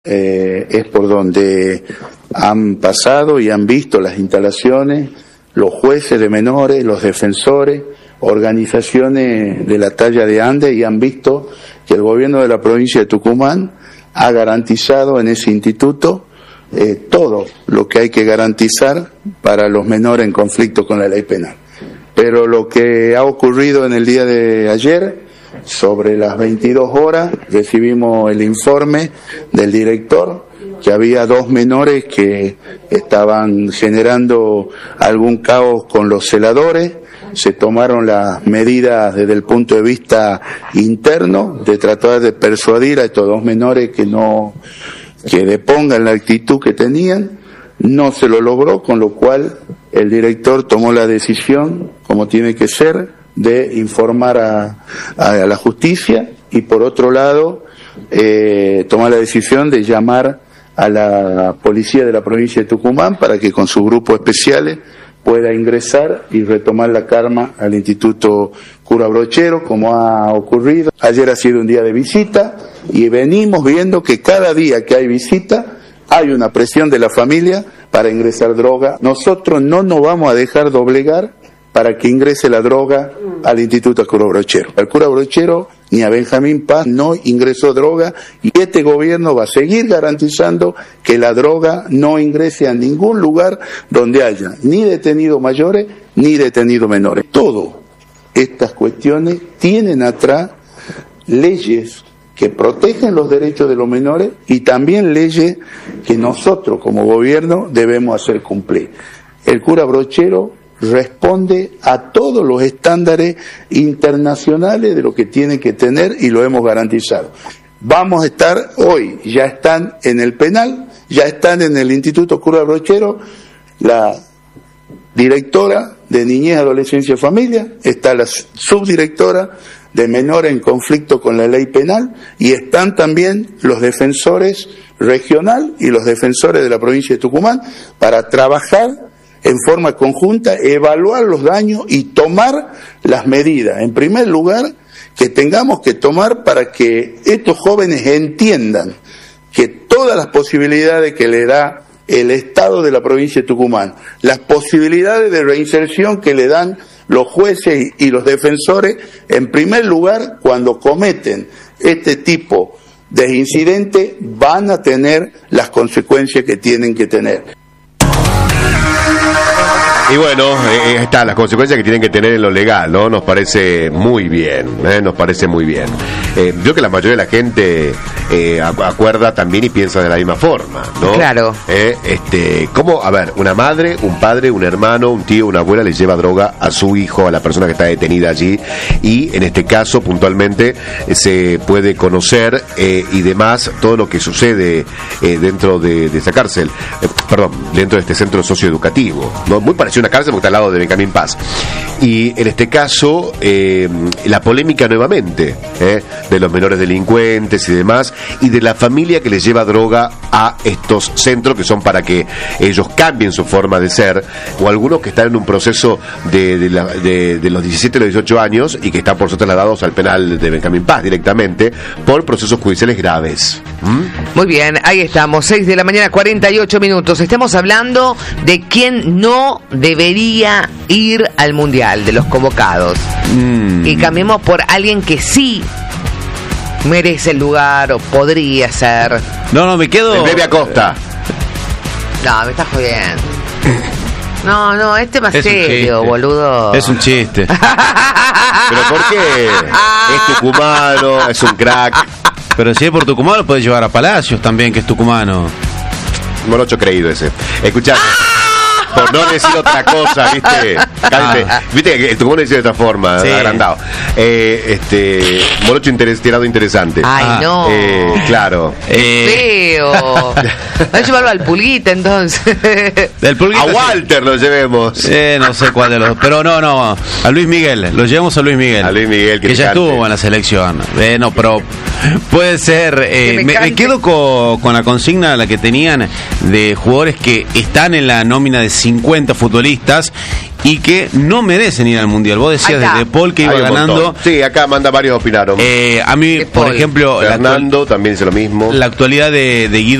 Es por donde han pasado y han visto las instalaciones los jueces de menores, los defensores, organizaciones de la talla de Andes, y han visto que el gobierno de la provincia de Tucumán ha garantizado en ese instituto todo lo que hay que garantizar para los menores en conflicto con la ley penal. Pero lo que ha ocurrido en el día de ayer, sobre las 22 horas, recibimos el informe del director que había 2 menores que estaban generando algún caos con los celadores. Se tomaron las medidas desde el punto de vista interno de tratar de persuadir a estos 2 menores que depongan la actitud que tenían. No se lo logró, con lo cual el director tomó la decisión, como tiene que ser, de informar a la justicia, y por otro lado tomar la decisión de llamar a la policía de la provincia de Tucumán para que con sus grupos especiales pueda ingresar y retomar la calma al Instituto Cura Brochero, como ha ocurrido. Ayer ha sido un día de visita y venimos viendo que cada día que hay visita hay una presión de la familia para ingresar droga. Nosotros no nos vamos a dejar doblegar para que ingrese la droga al Instituto Cura Brochero. Al Cura Brochero ni a Benjamín Paz no ingresó droga, y este gobierno va a seguir garantizando que la droga no ingrese a ningún lugar donde haya ni detenidos mayores ni detenidos menores. Todas estas cuestiones tienen atrás leyes que protegen los derechos de los menores y también leyes que nosotros como gobierno debemos hacer cumplir. El Cura Brochero responde a todos los estándares internacionales de lo que tiene que tener, y lo hemos garantizado. Vamos a estar hoy, ya están en el penal, ya están en el Instituto Cura Brochero, la directora de Niñez, Adolescencia y Familia, está la subdirectora de menores en conflicto con la ley penal, y están también los defensores regional y los defensores de la provincia de Tucumán para trabajar en forma conjunta, evaluar los daños y tomar las medidas, en primer lugar, que tengamos que tomar para que estos jóvenes entiendan que todas las posibilidades que le da el Estado de la provincia de Tucumán, las posibilidades de reinserción que le dan los jueces y los defensores, en primer lugar, cuando cometen este tipo de incidentes, van a tener las consecuencias que tienen que tener. Y bueno, están las consecuencias que tienen que tener en lo legal, ¿no? Nos parece muy bien, nos parece muy bien. Yo creo que la mayoría de la gente acuerda también y piensa de la misma forma, ¿no? Claro. ¿Cómo, a ver, una madre, un padre, un hermano, un tío, una abuela le lleva droga a su hijo, a la persona que está detenida allí, y en este caso, puntualmente, se puede conocer y demás todo lo que sucede dentro de esa cárcel, dentro de este centro socioeducativo, ¿no? Muy parecido a una cárcel porque está al lado de Benjamín Paz. Y en este caso, la polémica nuevamente de los menores delincuentes y demás, y de la familia que les lleva droga a estos centros que son para que ellos cambien su forma de ser, o algunos que están en un proceso de los 17 a los 18 años y que están por ser trasladados al penal de Benjamín Paz directamente por procesos judiciales graves. Muy bien, ahí estamos, 6 de la mañana, 48 minutos. Estamos hablando de quién no debería ir al Mundial, de los convocados. Y cambiemos por alguien que sí merece el lugar o podría ser. No, me quedo. El Bebe Acosta. No, me estás jodiendo. No, este más serio, boludo. Es un chiste. ¿Pero por qué? Es tucumano, es un crack. Pero si es por Tucumán, lo puedes llevar a Palacios también, que es tucumano. Morocho creído ese. Escuchá. Por no decir otra cosa, ¿viste? Viste que el Tucumán dice de otra forma, sí. Agrandado. Morocho tirado interesante. Ay, no. Claro. Feo. Vamos a llevarlo al Pulguita, entonces. Del Pulguita, a Walter lo llevemos. No sé cuál de los. Pero no. A Luis Miguel. Lo llevamos a Luis Miguel. A Luis Miguel, que ya estuvo en la selección. No, pero puede ser. Me quedo con la consigna la que tenían de jugadores que están en la nómina de 50 futbolistas y que no merecen ir al Mundial. Vos decías de De Paul que iba ganando. Montón. Sí, acá manda varios opinaron. A mí, por ejemplo, Fernando también dice lo mismo. La actualidad de Guido